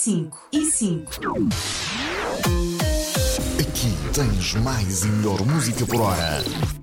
5 e 5. Aqui tens mais e melhor música por hora.